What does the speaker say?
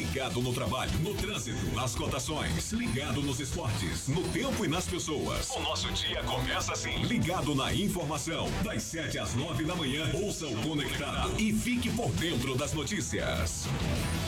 Ligado no trabalho, no trânsito, nas cotações. Ligado nos esportes, no tempo e nas pessoas. O nosso dia começa assim. Ligado na informação. Das 7 às 9 da manhã. Ouça o Conectado e fique por dentro das notícias.